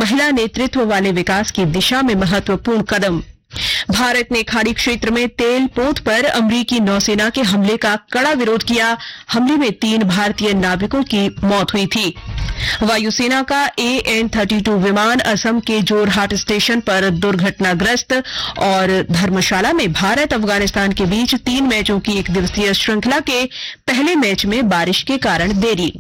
महिला नेतृत्व वाले विकास की दिशा में महत्वपूर्ण कदम। भारत ने खाड़ी क्षेत्र में तेल पोत पर अमेरिकी नौसेना के हमले का कड़ा विरोध किया। हमले में 3 भारतीय नाविकों की मौत हुई थी। वायुसेना का AN-32 विमान असम के जोरहाट स्टेशन पर दुर्घटनाग्रस्त। और धर्मशाला में भारत अफगानिस्तान के बीच 3 मैचों की 1 दिवसीय श्रृंखला के पहले मैच में बारिश के कारण देरी।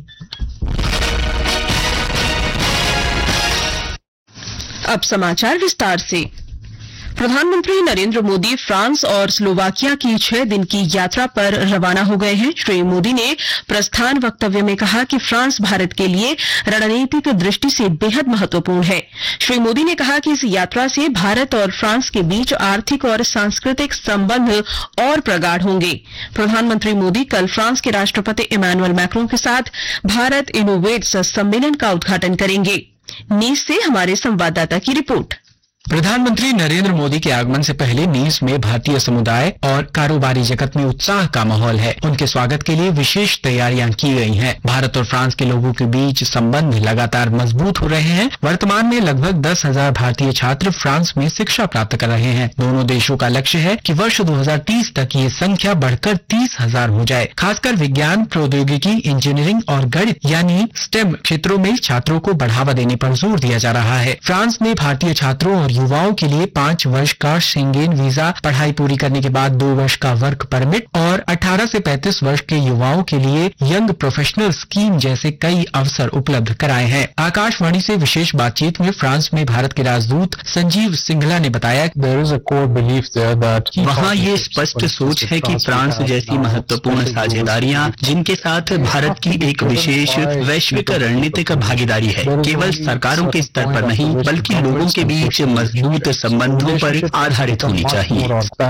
अब समाचार विस्तार से। प्रधानमंत्री नरेंद्र मोदी फ्रांस और स्लोवाकिया की 6 दिन की यात्रा पर रवाना हो गए हैं। श्री मोदी ने प्रस्थान वक्तव्य में कहा कि फ्रांस भारत के लिए रणनीतिक दृष्टि से बेहद महत्वपूर्ण है। श्री मोदी ने कहा कि इस यात्रा से भारत और फ्रांस के बीच आर्थिक और सांस्कृतिक संबंध और प्रगाढ़ होंगे। प्रधानमंत्री मोदी कल फ्रांस के राष्ट्रपति इमैनुअल मैक्रों के साथ भारत इनोवेट्स सम्मेलन का उद्घाटन करेंगे। नीस से हमारे संवाददाता की रिपोर्ट। प्रधानमंत्री नरेंद्र मोदी के आगमन से पहले नीस में भारतीय समुदाय और कारोबारी जगत में उत्साह का माहौल है। उनके स्वागत के लिए विशेष तैयारियां की गई हैं। भारत और फ्रांस के लोगों के बीच संबंध लगातार मजबूत हो रहे हैं। वर्तमान में लगभग 10,000 भारतीय छात्र फ्रांस में शिक्षा प्राप्त कर रहे हैं। दोनों देशों का लक्ष्य है कि वर्ष 2030 तक ये संख्या बढ़कर 30,000 हो जाए। खासकर विज्ञान, प्रौद्योगिकी, इंजीनियरिंग और गणित यानी स्टेम क्षेत्रों में छात्रों को बढ़ावा देने पर जोर दिया जा रहा है। फ्रांस ने भारतीय छात्रों और युवाओं के लिए 5 वर्ष का शेंगेन वीजा, पढ़ाई पूरी करने के बाद 2 वर्ष का वर्क परमिट और 18 से 35 वर्ष के युवाओं के लिए यंग प्रोफेशनल स्कीम जैसे कई अवसर उपलब्ध कराए हैं। आकाशवाणी से विशेष बातचीत में फ्रांस में भारत के राजदूत संजीव सिंघला ने बताया वहाँ ये स्पष्ट सोच है कि फ्रांस जैसी महत्वपूर्ण साझेदारियाँ जिनके साथ भारत की एक विशेष वैश्विक रणनीतिक भागीदारी है, केवल सरकारों के स्तर पर नहीं बल्कि लोगों के बीच मजबूत संबंधों पर आधारित होनी चाहिए।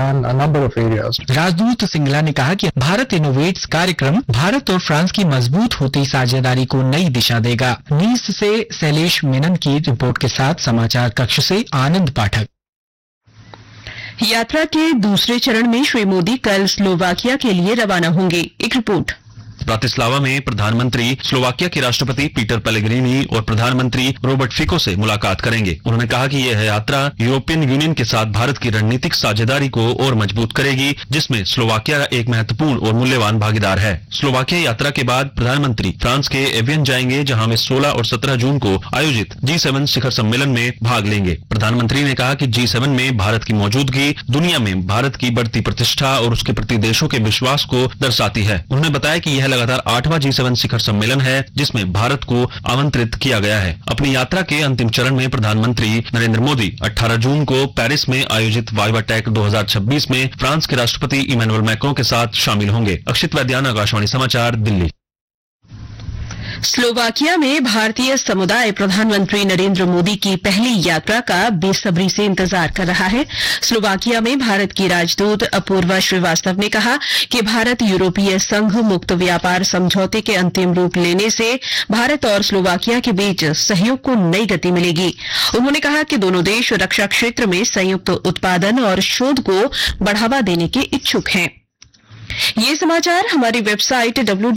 राजदूत सिंगला ने कहा कि भारत इनोवेट्स कार्यक्रम भारत और फ्रांस की मजबूत होती साझेदारी को नई दिशा देगा। नीस से शैलेश मेनन की रिपोर्ट के साथ समाचार कक्ष से आनंद पाठक। यात्रा के दूसरे चरण में श्री मोदी कल स्लोवाकिया के लिए रवाना होंगे। एक रिपोर्ट। ब्रातिस्लावा में प्रधानमंत्री स्लोवाकिया के राष्ट्रपति पीटर पेलेग्रिनी और प्रधानमंत्री रॉबर्ट फिको से मुलाकात करेंगे। उन्होंने कहा कि यह यात्रा यूरोपियन यूनियन के साथ भारत की रणनीतिक साझेदारी को और मजबूत करेगी, जिसमें स्लोवाकिया एक महत्वपूर्ण और मूल्यवान भागीदार है। स्लोवाकिया यात्रा के बाद प्रधानमंत्री फ्रांस के एवियन जाएंगे, जहां वे 16 और 17 जून को आयोजित G7 शिखर सम्मेलन में भाग लेंगे। प्रधानमंत्री ने कहा कि G7 में भारत की मौजूदगी दुनिया में भारत की बढ़ती प्रतिष्ठा और उसके प्रति देशों के विश्वास को दर्शाती है। उन्होंने बताया कि यह लगातार 8वां G7 शिखर सम्मेलन है, जिसमें भारत को आमंत्रित किया गया है। अपनी यात्रा के अंतिम चरण में प्रधानमंत्री नरेंद्र मोदी 18 जून को पेरिस में आयोजित वाइवा टेक 2026 में फ्रांस के राष्ट्रपति इमैनुअल मैक्रों के साथ शामिल होंगे। अक्षित वैद्यान, आकाशवाणी समाचार, दिल्ली। स्लोवाकिया में भारतीय समुदाय प्रधानमंत्री नरेंद्र मोदी की पहली यात्रा का बेसब्री से इंतजार कर रहा है। स्लोवाकिया में भारत की राजदूत अपूर्वा श्रीवास्तव ने कहा कि भारत यूरोपीय संघ मुक्त व्यापार समझौते के अंतिम रूप लेने से भारत और स्लोवाकिया के बीच सहयोग को नई गति मिलेगी। उन्होंने कहा कि दोनों देश रक्षा क्षेत्र में संयुक्त उत्पादन और शोध को बढ़ावा देने के इच्छुक हैं। ये समाचार हमारी वेबसाइट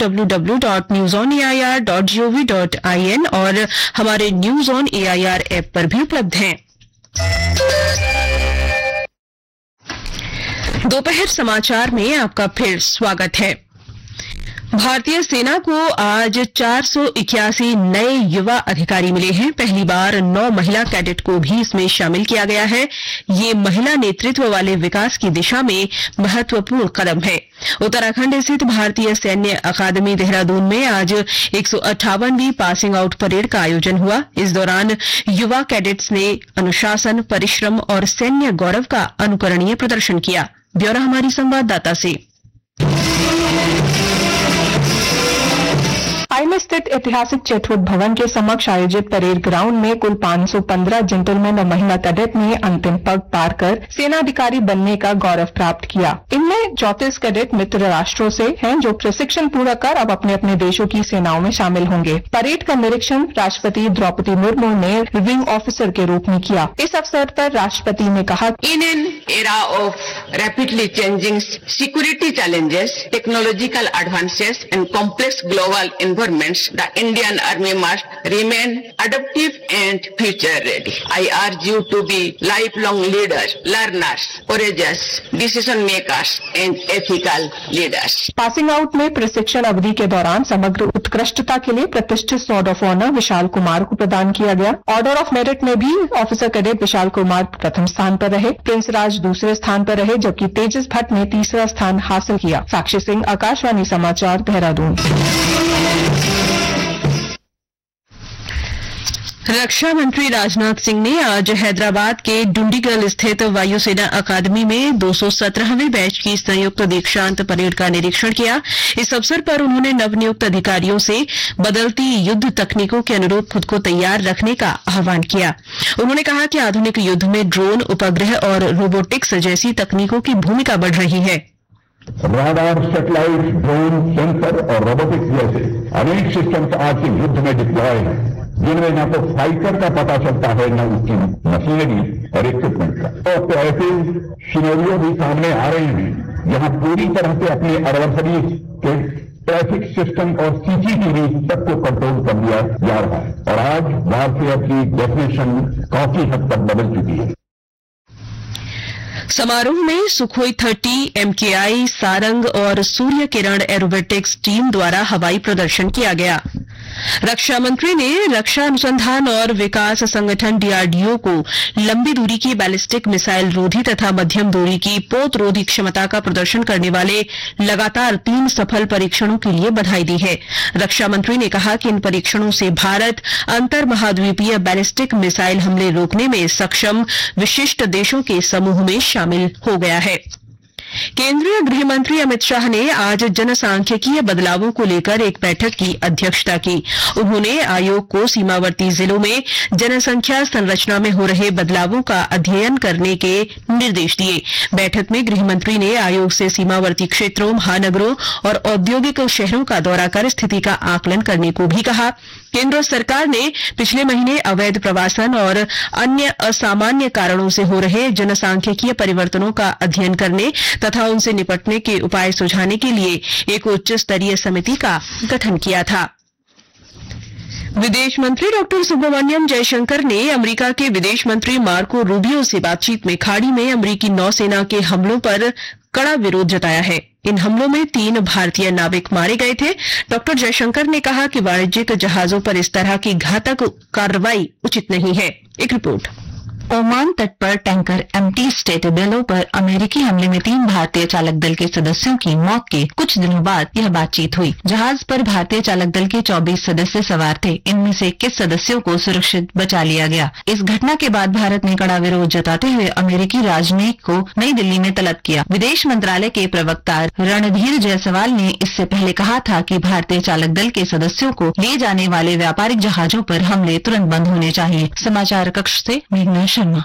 www.newsonair.gov.in और हमारे न्यूज ऑन एआईआर ऐप पर भी उपलब्ध हैं। दोपहर समाचार में आपका फिर स्वागत है। भारतीय सेना को आज 481 नए युवा अधिकारी मिले हैं। पहली बार 9 महिला कैडेट को भी इसमें शामिल किया गया है। ये महिला नेतृत्व वाले विकास की दिशा में महत्वपूर्ण कदम है। उत्तराखंड स्थित भारतीय सैन्य अकादमी देहरादून में आज 158वीं पासिंग आउट परेड का आयोजन हुआ। इस दौरान युवा कैडेट्स ने अनुशासन, परिश्रम और सैन्य गौरव का अनुकरणीय प्रदर्शन किया। ब्यौरा हमारी संवाददाता से। में स्थित ऐतिहासिक चेटवुड भवन के समक्ष आयोजित परेड ग्राउंड में कुल 515 जेंटलमैन और महिला कैडेट ने अंतिम पग पार कर सेनाधिकारी बनने का गौरव प्राप्त किया। इनमें 34 कैडेट मित्र राष्ट्रों से हैं, जो प्रशिक्षण पूरा कर अब अपने अपने देशों की सेनाओं में शामिल होंगे। परेड का निरीक्षण राष्ट्रपति द्रौपदी मुर्मू ने रिव्यूइंग ऑफिसर के रूप में किया। इस अवसर पर राष्ट्रपति ने कहा, in an era of rapidly changing security challenges, technological advances and complex global governments, the Indian Army must remain adaptive and future ready. I urge you to be lifelong leaders, learners, courageous decision makers and ethical leaders. Passing out में प्रशिक्षण अवधि के दौरान समग्र उत्कृष्टता के लिए प्रतिष्ठित sword of honour Vishal Kumar को प्रदान किया गया। ऑर्डर ऑफ मेरिट में भी ऑफिसर कैडेट विशाल कुमार प्रथम स्थान पर रहे, प्रिंस राज दूसरे स्थान पर रहे, जबकि तेजस भट्ट ने तीसरा स्थान हासिल किया। साक्षी सिंह, आकाशवाणी समाचार, देहरादून। रक्षा मंत्री राजनाथ सिंह ने आज हैदराबाद के डुंडीगल स्थित वायुसेना अकादमी में 217वें बैच की संयुक्त दीक्षांत परेड का निरीक्षण किया। इस अवसर पर उन्होंने नवनियुक्त अधिकारियों से बदलती युद्ध तकनीकों के अनुरूप खुद को तैयार रखने का आह्वान किया। उन्होंने कहा कि आधुनिक युद्ध में ड्रोन, उपग्रह और रोबोटिक्स जैसी तकनीकों की भूमिका बढ़ रही है। राडार, सैटेलाइट, ड्रोन, सेंसर और रोबोटिक्स जैसे अनेक सिस्टम्स आज के युद्ध में डिप्लॉय हैं, जिनमें न तो फाइटर का पता चलता है न उसकी मशीनरी और इक्विपमेंट का। तो ऐसे सिनेरियो भी सामने आ रहे हैं जहां पूरी तरह से अपने एडवर्सरी के ट्रैफिक सिस्टम और सीसीटीवी तक को कंट्रोल कर लिया जा रहा है और आज वारफेयर की डेफिनेशन काफी हद तक बदल चुकी है। समारोह में सुखोई 30, MKI, सारंग और सूर्य किरण एरोबेटिक्स टीम द्वारा हवाई प्रदर्शन किया गया। रक्षा मंत्री ने रक्षा अनुसंधान और विकास संगठन DRDO को लंबी दूरी की बैलिस्टिक मिसाइल रोधी तथा मध्यम दूरी की पोत रोधी क्षमता का प्रदर्शन करने वाले लगातार 3 सफल परीक्षणों के लिए बधाई दी है। रक्षा मंत्री ने कहा कि इन परीक्षणों से भारत अंतर महाद्वीपीय बैलिस्टिक मिसाइल हमले रोकने में सक्षम विशिष्ट देशों के समूह में शामिल हो गया है। केंद्रीय गृह मंत्री अमित शाह ने आज जनसांख्यिकीय बदलावों को लेकर एक बैठक की अध्यक्षता की। उन्होंने आयोग को सीमावर्ती जिलों में जनसंख्या संरचना में हो रहे बदलावों का अध्ययन करने के निर्देश दिए। बैठक में गृह मंत्री ने आयोग से सीमावर्ती क्षेत्रों, महानगरों और औद्योगिक शहरों का दौरा कर स्थिति का आकलन करने को भी कहा। केंद्र सरकार ने पिछले महीने अवैध प्रवासन और अन्य असामान्य कारणों से हो रहे जनसांख्यिकीय परिवर्तनों का अध्ययन करने तथा उनसे निपटने के उपाय सुझाने के लिए एक उच्च स्तरीय समिति का गठन किया था। विदेश मंत्री डॉक्टर सुब्रमण्यम जयशंकर ने अमेरिका के विदेश मंत्री मार्को रूबियो से बातचीत में खाड़ी में अमेरिकी नौसेना के हमलों पर कड़ा विरोध जताया है। इन हमलों में 3 भारतीय नाविक मारे गए थे। डॉक्टर जयशंकर ने कहा कि वाणिज्यिक जहाजों पर इस तरह की घातक कार्रवाई उचित नहीं है। एक रिपोर्ट। ओमान तट पर टैंकर MT स्टेट बेलो पर अमेरिकी हमले में 3 भारतीय चालक दल के सदस्यों की मौत के कुछ दिनों बाद यह बातचीत हुई। जहाज पर भारतीय चालक दल के 24 सदस्य सवार थे। इनमें से 21 सदस्यों को सुरक्षित बचा लिया गया। इस घटना के बाद भारत ने कड़ा विरोध जताते हुए अमेरिकी राजनयिक को नई दिल्ली में तलब किया। विदेश मंत्रालय के प्रवक्ता रणधीर जायसवाल ने इससे पहले कहा था कि भारतीय चालक दल के सदस्यों को ले जाने वाले व्यापारिक जहाजों पर हमले तुरंत बंद होने चाहिए। समाचार कक्ष से मेघना शर्मा।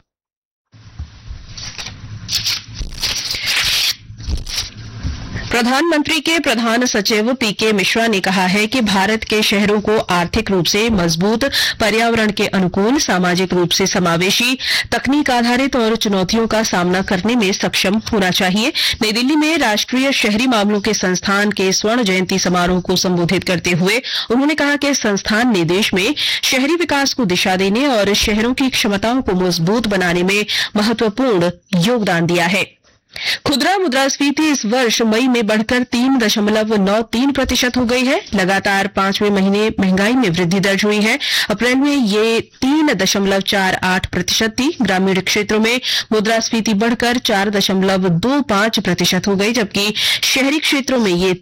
प्रधानमंत्री के प्रधान सचिव PK मिश्रा ने कहा है कि भारत के शहरों को आर्थिक रूप से मजबूत, पर्यावरण के अनुकूल, सामाजिक रूप से समावेशी, तकनीक आधारित और चुनौतियों का सामना करने में सक्षम होना चाहिए। नई दिल्ली में राष्ट्रीय शहरी मामलों के संस्थान के स्वर्ण जयंती समारोह को संबोधित करते हुए उन्होंने कहा कि संस्थान ने देश में शहरी विकास को दिशा देने और शहरों की क्षमताओं को मजबूत बनाने में महत्वपूर्ण योगदान दिया है। खुदरा मुद्रास्फीति इस वर्ष मई में बढ़कर 3.93% हो गई है। लगातार 5वें महीने महंगाई में वृद्धि दर्ज हुई है। अप्रैल में ये 3.48% थी। ग्रामीण क्षेत्रों में मुद्रास्फीति बढ़कर 4.25% हो गई, जबकि शहरी क्षेत्रों में ये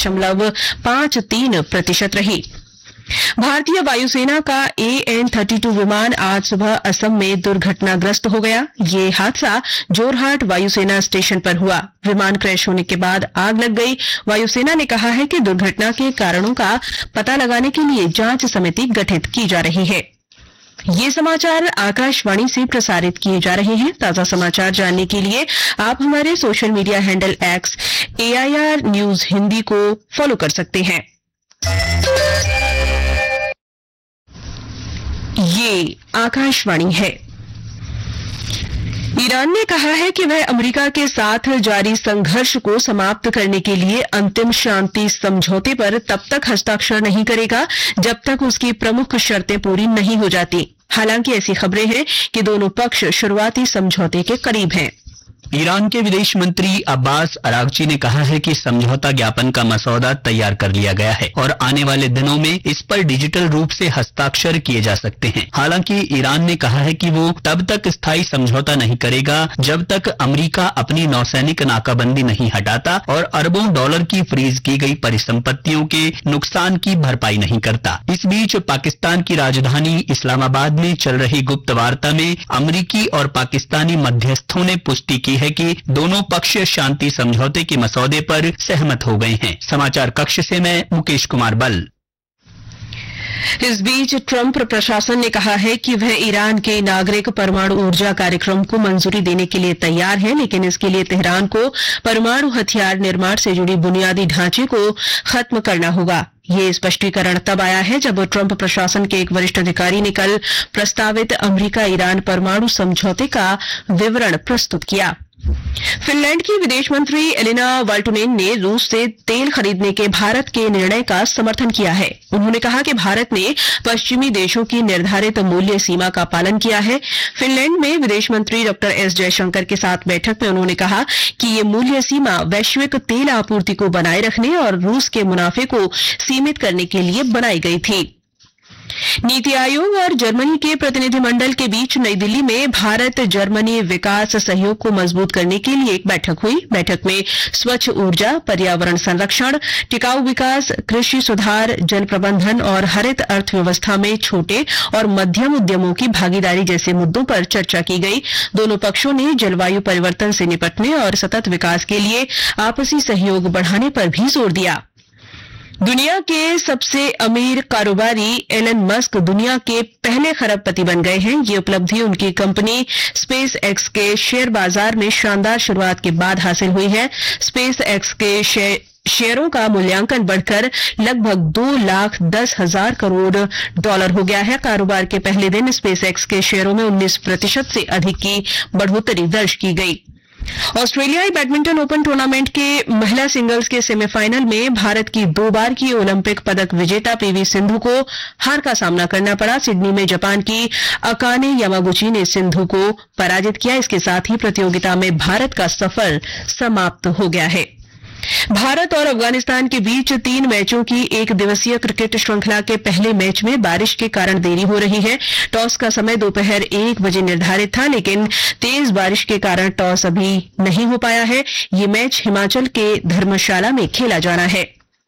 3.53% रही। भारतीय वायुसेना का AN-32 विमान आज सुबह असम में दुर्घटनाग्रस्त हो गया। ये हादसा जोरहाट वायुसेना स्टेशन पर हुआ। विमान क्रैश होने के बाद आग लग गई। वायुसेना ने कहा है कि दुर्घटना के कारणों का पता लगाने के लिए जांच समिति गठित की जा रही है। ये समाचार आकाशवाणी से प्रसारित किए जा रहे हैं। ताजा समाचार जानने के लिए आप हमारे social media handle X AIR news Hindi को फॉलो कर सकते हैं। ये आकाशवाणी है। ईरान ने कहा है कि वह अमेरिका के साथ जारी संघर्ष को समाप्त करने के लिए अंतिम शांति समझौते पर तब तक हस्ताक्षर नहीं करेगा जब तक उसकी प्रमुख शर्तें पूरी नहीं हो जाती। हालांकि ऐसी खबरें हैं कि दोनों पक्ष शुरुआती समझौते के करीब हैं। ईरान के विदेश मंत्री अब्बास अरागची ने कहा है कि समझौता ज्ञापन का मसौदा तैयार कर लिया गया है और आने वाले दिनों में इस पर डिजिटल रूप से हस्ताक्षर किए जा सकते हैं। हालांकि ईरान ने कहा है कि वो तब तक स्थायी समझौता नहीं करेगा जब तक अमेरिका अपनी नौसैनिक नाकाबंदी नहीं हटाता और अरबों डॉलर की फ्रीज की गई परिसंपत्तियों के नुकसान की भरपाई नहीं करता। इस बीच पाकिस्तान की राजधानी इस्लामाबाद में चल रही गुप्त वार्ता में अमेरिकी और पाकिस्तानी मध्यस्थों ने पुष्टि की है कि दोनों पक्ष शांति समझौते के मसौदे पर सहमत हो गए हैं। समाचार कक्ष से मैं मुकेश कुमार बल। इस बीच ट्रंप प्रशासन ने कहा है कि वह ईरान के नागरिक परमाणु ऊर्जा कार्यक्रम को मंजूरी देने के लिए तैयार है, लेकिन इसके लिए तेहरान को परमाणु हथियार निर्माण से जुड़ी बुनियादी ढांचे को खत्म करना होगा। ये स्पष्टीकरण तब आया है जब ट्रंप प्रशासन के एक वरिष्ठ अधिकारी ने कल प्रस्तावित अमेरिका ईरान परमाणु समझौते का विवरण प्रस्तुत किया। फिनलैंड की विदेश मंत्री एलिना वाल्टुनेन ने रूस से तेल खरीदने के भारत के निर्णय का समर्थन किया है। उन्होंने कहा कि भारत ने पश्चिमी देशों की निर्धारित मूल्य सीमा का पालन किया है। फिनलैंड में विदेश मंत्री डॉ एस जयशंकर के साथ बैठक में उन्होंने कहा कि ये मूल्य सीमा वैश्विक तेल आपूर्ति को बनाए रखने और रूस के मुनाफे को सीमित करने के लिए बनाई गई थी। नीति आयोग और जर्मनी के प्रतिनिधिमंडल के बीच नई दिल्ली में भारत जर्मनी विकास सहयोग को मजबूत करने के लिए एक बैठक हुई। बैठक में स्वच्छ ऊर्जा, पर्यावरण संरक्षण, टिकाऊ विकास, कृषि सुधार, जल प्रबंधन और हरित अर्थव्यवस्था में छोटे और मध्यम उद्यमों की भागीदारी जैसे मुद्दों पर चर्चा की गई। दोनों पक्षों ने जलवायु परिवर्तन से निपटने और सतत विकास के लिए आपसी सहयोग बढ़ाने पर भी जोर दिया। दुनिया के सबसे अमीर कारोबारी एलन मस्क दुनिया के पहले खरबपति बन गए हैं। ये उपलब्धि उनकी कंपनी स्पेस एक्स के शेयर बाजार में शानदार शुरुआत के बाद हासिल हुई है। स्पेस एक्स के शेयरों का मूल्यांकन बढ़कर लगभग 2,10,000 करोड़ डॉलर हो गया है। कारोबार के पहले दिन स्पेस एक्स के शेयरों में 19% से अधिक की बढ़ोतरी दर्ज की गई। ऑस्ट्रेलियाई बैडमिंटन ओपन टूर्नामेंट के महिला सिंगल्स के सेमीफाइनल में भारत की 2 बार की ओलंपिक पदक विजेता पीवी सिंधु को हार का सामना करना पड़ा। सिडनी में जापान की अकाने यामागुची ने सिंधु को पराजित किया। इसके साथ ही प्रतियोगिता में भारत का सफर समाप्त हो गया है। भारत और अफगानिस्तान के बीच 3 मैचों की 1 दिवसीय क्रिकेट श्रृंखला के पहले मैच में बारिश के कारण देरी हो रही है। टॉस का समय दोपहर 1 बजे निर्धारित था, लेकिन तेज बारिश के कारण टॉस अभी नहीं हो पाया है। ये मैच हिमाचल के धर्मशाला में खेला जाना है।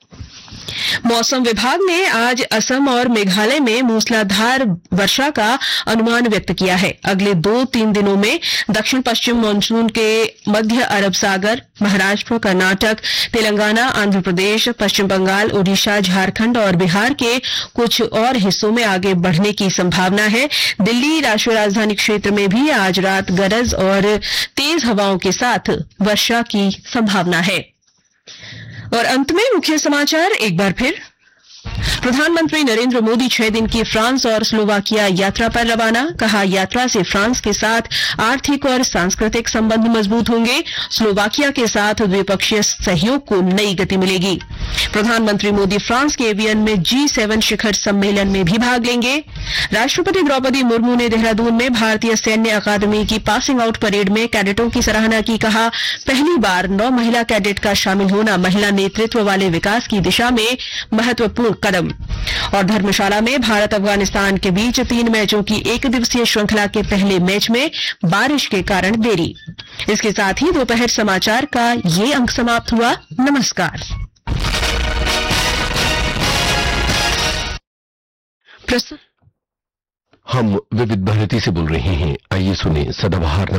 मौसम विभाग ने आज असम और मेघालय में मूसलाधार वर्षा का अनुमान व्यक्त किया है। अगले 2-3 दिनों में दक्षिण पश्चिम मानसून के मध्य अरब सागर, महाराष्ट्र, कर्नाटक, तेलंगाना, आंध्र प्रदेश, पश्चिम बंगाल, ओडिशा, झारखंड और बिहार के कुछ और हिस्सों में आगे बढ़ने की संभावना है। दिल्ली राष्ट्रीय राजधानी क्षेत्र में भी आज रात गरज और तेज हवाओं के साथ वर्षा की संभावना है। और अंत में मुख्य समाचार एक बार फिर। प्रधानमंत्री नरेंद्र मोदी 6 दिन की फ्रांस और स्लोवाकिया यात्रा पर रवाना। कहा, यात्रा से फ्रांस के साथ आर्थिक और सांस्कृतिक संबंध मजबूत होंगे। स्लोवाकिया के साथ द्विपक्षीय सहयोग को नई गति मिलेगी। प्रधानमंत्री मोदी फ्रांस के एवियन में G7 शिखर सम्मेलन में भी भाग लेंगे। राष्ट्रपति द्रौपदी मुर्मू ने देहरादून में भारतीय सैन्य अकादमी की पासिंग आउट परेड में कैडेटों की सराहना की। कहा, पहली बार 9 महिला कैडेट का शामिल होना महिला नेतृत्व वाले विकास की दिशा में महत्वपूर्ण कदम। और धर्मशाला में भारत अफगानिस्तान के बीच 3 मैचों की 1 दिवसीय श्रृंखला के पहले मैच में बारिश के कारण देरी। इसके साथ ही दोपहर समाचार का ये अंक समाप्त हुआ। नमस्कार। हम विविध भारती से बोल रहे हैं। आइए सुने सदाबहार